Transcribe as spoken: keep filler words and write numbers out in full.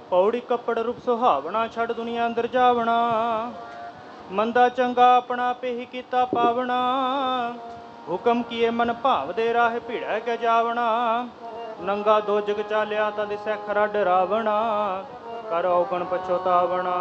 ਪੌੜੀ ਕੱਪੜ ਰੂਪ ਸੁਹਾਵਣਾ, ਛੱਡ ਦੁਨੀਆ ਅੰਦਰ ਜਾਵਣਾ। ਮੰਦਾ ਚੰਗਾ ਆਪਣਾ ਆਪੇ ਹੀ ਕੀਤਾ ਪਾਵਣਾ, ਹੁਕਮ ਕੀਏ ਮਨ ਭਾਵ ਦੇ ਰਾਹ ਭੀੜੈ ਕੇ ਜਾਵਣਾ। ਨੰਗਾ ਦੋ ਜਗ ਚਾਲਿਆ ਤਾਂ ਦਿਸੈ ਖਰਾ ਡਰਾਵਣਾ, ਕਰ ਔਗਣ ਪਛੋਤਾਵਣਾ।